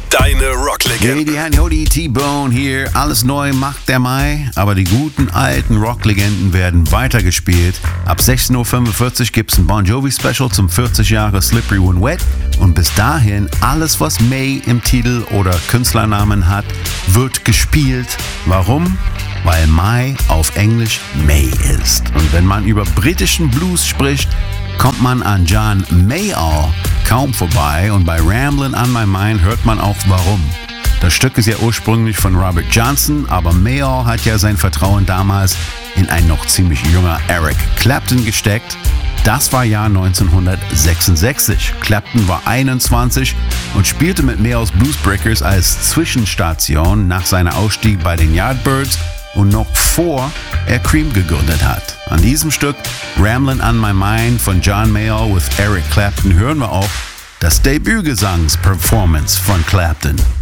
Deine Rocklegenden. Die T-Bone hier. Alles neu macht der Mai, aber die guten alten Rocklegenden werden weitergespielt. Ab 16.45 Uhr gibt's ein Bon Jovi Special zum 40 Jahre Slippery When Wet. Und bis dahin, alles was May im Titel oder Künstlernamen hat, wird gespielt. Warum? Weil Mai auf Englisch May ist. Und wenn man über britischen Blues spricht, kommt man an John Mayall kaum vorbei, und bei Ramblin' on My Mind hört man auch warum. Das Stück ist ja ursprünglich von Robert Johnson, aber Mayall hat ja sein Vertrauen damals in ein noch ziemlich junger Eric Clapton gesteckt. Das war Jahr 1966. Clapton war 21 und spielte mit Mayalls Bluesbreakers als Zwischenstation nach seinem Ausstieg bei den Yardbirds und noch vor er Cream gegründet hat. An diesem Stück Ramblin' on My Mind von John Mayall with Eric Clapton hören wir auch das Debütgesangsperformance von Clapton.